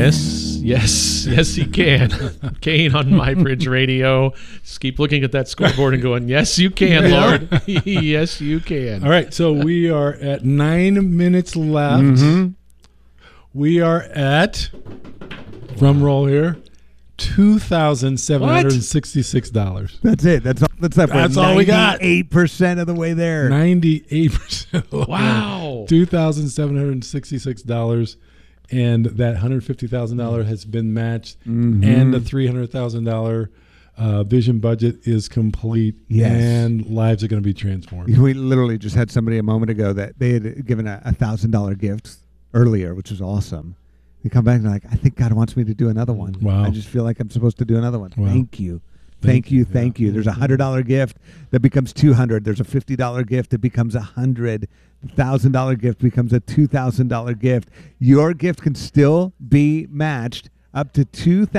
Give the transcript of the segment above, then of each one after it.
Yes, he can. Kane on My Bridge Radio. Just keep looking at that scoreboard and going, yes, you can, Lord. Yes, you can. All right, so we are at 9 minutes left. Mm-hmm. We are at, drum roll here, $2,766. That's it. That's all we got. 8% of the way there. 98%. Wow. $2,766. And that $150,000 has been matched, and the $300,000 vision budget is complete, and lives are going to be transformed. We literally just had somebody a moment ago that they had given a $1,000 gift earlier, which was awesome. They come back and they're like, I think God wants me to do another one. Wow. I just feel like I'm supposed to do another one. Wow. Thank you. Thank you. There's a $100 gift that becomes $200. There's a $50 gift that becomes $100. $1,000 gift becomes a $2,000 gift. Your gift can still be matched up to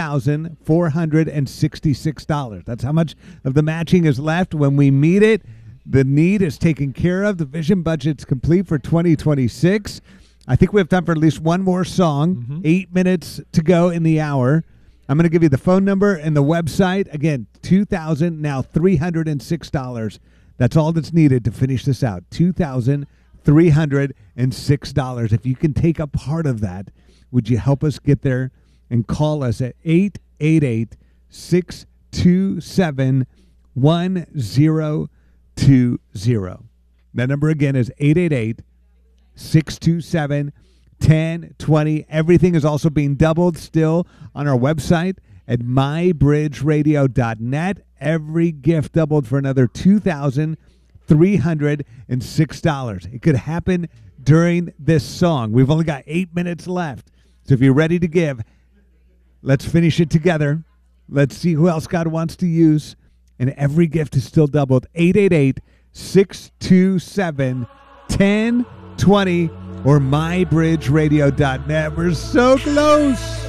$2,466. That's how much of the matching is left. When we meet it, the need is taken care of. The vision budget's complete for 2026. I think we have time for at least one more song. 8 minutes to go in the hour. I'm going to give you the phone number and the website. Again, $2,000, now $306. That's all that's needed to finish this out. $2,306. If you can take a part of that, would you help us get there and call us at 888-627-1020. That number again is 888-627-1020. Everything is also being doubled still on our website at mybridgeradio.net. Every gift doubled for another $2,306. It could happen during this song. We've only got 8 minutes left. So if you're ready to give, let's finish it together. Let's see who else God wants to use. And every gift is still doubled. 888-627-1020 or mybridgeradio.net. We're so close.